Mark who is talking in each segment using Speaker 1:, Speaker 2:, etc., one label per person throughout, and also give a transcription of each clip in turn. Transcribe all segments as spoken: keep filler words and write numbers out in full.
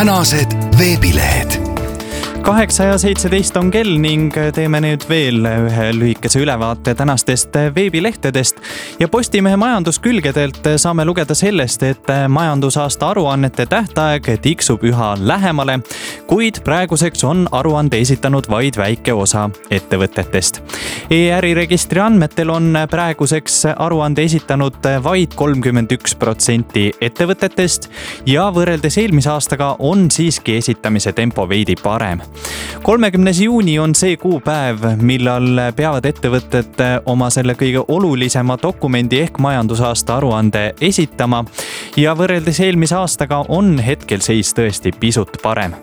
Speaker 1: tänased veebilehed.
Speaker 2: kaheksa ja seitseteist on kell ning teeme nüüd veel ühe lühikese ülevaate tänastest veebilehtedest ja Postimehe majanduskülgedelt saame lugeda sellest, et majandusaasta aruannete tähtaeg tiksub üha lähemale, kuid praeguseks on aruande esitanud vaid väike osa ettevõtetest. E-äriregistri andmetel on praeguseks aruande esitanud vaid kolmkümmend üks protsenti ettevõtetest ja võrreldes eelmise aastaga on siiski esitamise tempo veidi parem. kolmekümnes juuni on see kuupäev, millal peavad ettevõtted oma selle kõige olulisema dokumendi ehk majandusaasta aruande esitama ja võrreldes eelmise aastaga on hetkel seis tõesti pisut parem.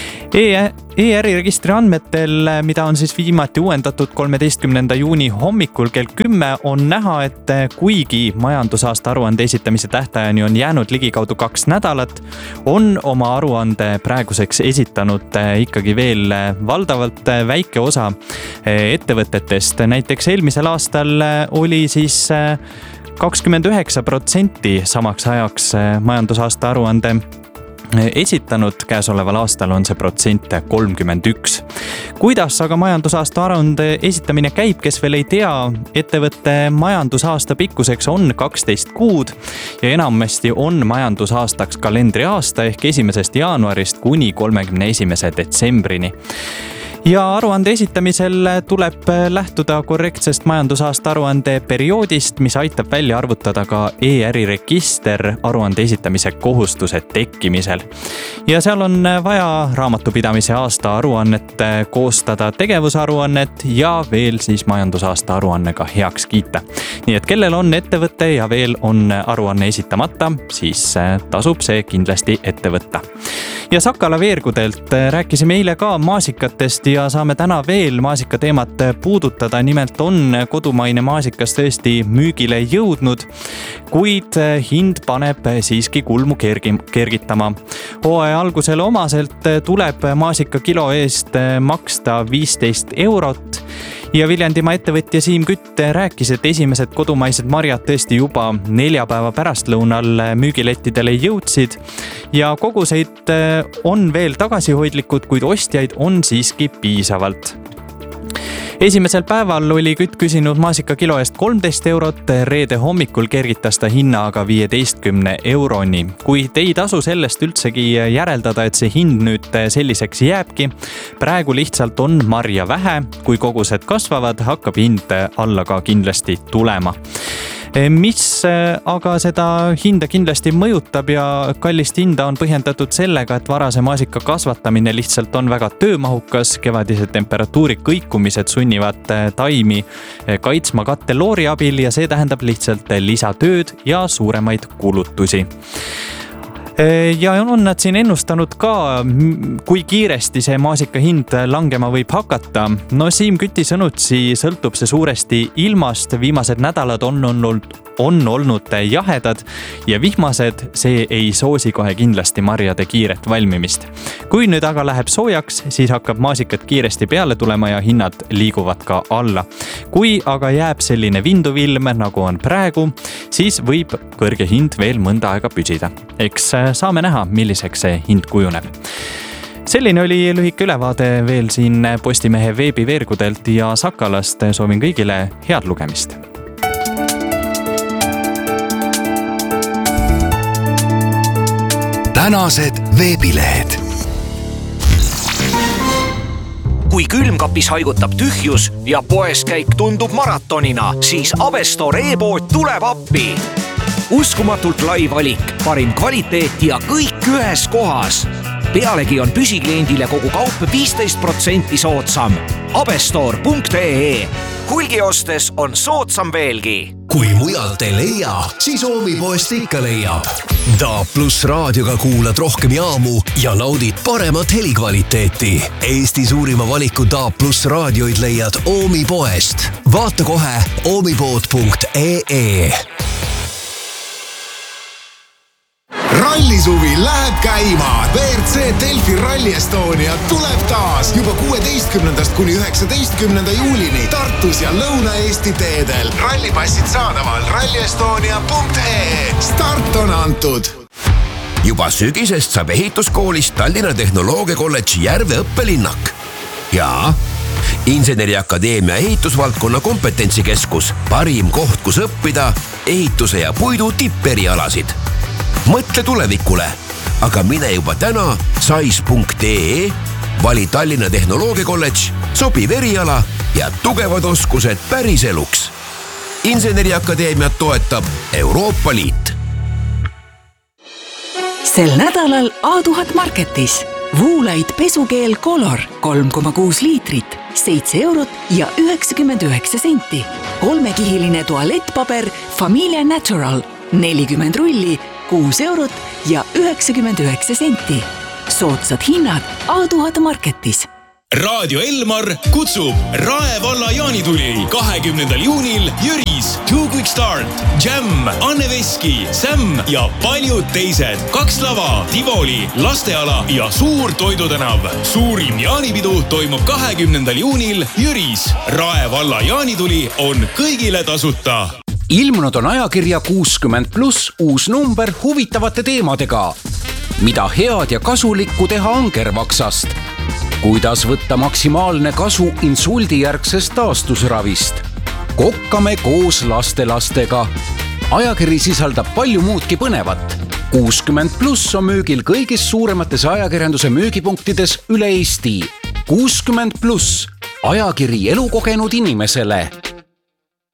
Speaker 2: E-äriregistri andmetel, mida on siis viimati uuendatud kolmeteistkümnenda juuni hommikul kell kümme, on näha, et kuigi majandusaasta aruande esitamise tähtajani on jäänud ligikaudu kaks nädalat, on oma aruande praeguseks esitanud ikkagi veel valdavalt väike osa ettevõtetest. Näiteks eelmisel aastal oli siis kakskümmend üheksa protsenti samaks ajaks majandusaasta aruande esitanud, käesoleval aastal on see protsent kolmkümmend üks. Kuidas aga majandusaasta aruande esitamine käib, kes veel ei tea, ettevõtte majandusaasta pikkuseks on kaksteist kuud ja enamasti on majandusaastaks kalendriaasta ehk esimesest jaanuarist kuni kolmekümne esimese detsembrini. Ja aruande esitamisel tuleb lähtuda korrektsest majandusaasta aruande perioodist, mis aitab välja arvutada ka e-äriregister aruande esitamise kohustuse tekkimisel. Ja seal on vaja raamatupidamise aasta aruannet koostada, tegevusaruannet ja veel siis majandusaasta aruannega heaks kiita. Nii et kellel on ettevõte ja veel on aruanne esitamata, siis tasub see kindlasti ette võtta. Ja Sakala veergudelt rääkisime eile ka maasikatest ja saame täna veel maasika teemat puudutada. Nimelt on kodumaine maasikas tõesti müügile jõudnud, kuid hind paneb siiski kulmu kergi, kergitama. Hooaja algusele omaselt tuleb maasika kilo eest maksta viisteist eurot. Ja Viljandimaa ettevõtja Siim Kütt rääkis, et esimesed kodumaised marjad tõesti juba neljapäeva pärastlõunal müügilettidele jõudsid ja koguseid on veel tagasihoidlikud, kuid ostjaid on siiski piisavalt. Esimesel päeval oli Kütt küsinud maasika kilo eest kolmteist eurot, reede hommikul kergitas ta hinna aga viieteistkümne euroni. Kuid ei tasu sellest üldsegi järeldada, et see hind nüüd selliseks jääbki. Praegu lihtsalt on marja vähe, kui kogused kasvavad, hakkab hind alla ka kindlasti tulema. Mis aga seda hinda kindlasti mõjutab ja kallist hinda on põhjendatud sellega, et varase maasika kasvatamine lihtsalt on väga töömahukas, kevadised temperatuuri kõikumised sunnivad taimi kaitsma katteloori abil ja see tähendab lihtsalt lisatööd ja suuremaid kulutusi. Ja on nad siin ennustanud ka, kui kiiresti see maasika hind langema võib hakata. No Siim Küti sõnutsi sõltub see suuresti ilmast. Viimased nädalad on olnud, on olnud jahedad ja vihmased, see ei soosi kohe kindlasti marjade kiiret valmimist. Kui nüüd aga läheb soojaks, siis hakkab maasikat kiiresti peale tulema ja hinnad liiguvad ka alla. Kui aga jääb selline vinduvilm, nagu on praegu, siis võib kõrge hind veel mõnda aega püsida. Eks saame näha, milliseks see hind kujuneb. Selline oli lühike ülevaade veel siin Postimehe veebiveergudelt ja Sakalast. Soovin kõigile head lugemist.
Speaker 1: Tänased veebilehed.
Speaker 3: Kui külmkapis haigutab tühjus ja poes käik tundub maratonina, siis Avestor e-pood tuleb appi. Uskumatult lai valik, parim kvaliteet ja kõik ühes kohas. Pealegi on püsikliendile kogu kaup viisteist protsenti soodsam. Avestor punkt ee. Hulgi ostes on soodsam veelgi.
Speaker 4: Kui mujalt ei leia, siis Oomipoest ikka leiab. Da Plus raadioga kuulad rohkem jaamu ja naudid paremat helikvaliteeti. Eesti suurima valiku Da Plus raadioid leiad Oomipoest. Vaata kohe oomipood punkt ee.
Speaker 5: Rallisuvi läheb käima. V R C Delfi Rally Estonia tuleb taas juba kuueteistkümnendast kuni üheksateistkümnenda juulini Tartus ja Lõuna-Eesti teedel. Rallipassid saadaval rallyestonia punkt ee. Start on antud.
Speaker 4: juba sügisest saab ehituskoolist Tallinna Tehnoloogia Kolledži Järve õppelinnak. Ja Inseneriakadeemia ehitusvaldkonna kompetentsikeskus, parim koht, kus õppida ehituse ja puidu tipperialasid. Mõtle tulevikule, aga mine juba täna sais punkt ee, vali Tallinna Tehnoloogia Kolledž, sobiv eriala ja tugevad oskused päris eluks. Inseneriakadeemiat toetab Euroopa Liit.
Speaker 6: Sel nädalal A tuhat Marketis Woolite pesukeel Color kolm koma kuus liitrit, seitse eurot ja üheksakümmend üheksa senti. Kolmekihiline tualettpaber Familia Natural nelikümmend rulli, kuus eurot ja üheksakümmend üheksa senti. Soodsad hinnad A tuhat Marketis.
Speaker 7: Raadio Elmar kutsub Rae valla jaanituli kahekümnendal juunil Jüris, Two Quick Start, Jam, Anne Veski, Sam ja paljud teised. Kaks lava, Tivoli, lasteala ja suur toidutänav. Suurim jaanipidu toimub kahekümnendal juunil Jüris. Rae valla jaanituli on kõigile tasuta.
Speaker 8: Ilmunud on ajakirja kuuskümmend pluss uus number huvitavate teemadega. Mida head ja kasulikku teha angervaksast? Kuidas võtta maksimaalne kasu insuldijärgsest taastusravist? Kokkame koos lastelastega. Ajakiri sisaldab palju muudki põnevat. kuuskümmend pluss on müügil kõigis suuremates ajakirjanduse müügipunktides üle Eesti. kuuskümmend pluss. Ajakiri elukogenud inimesele.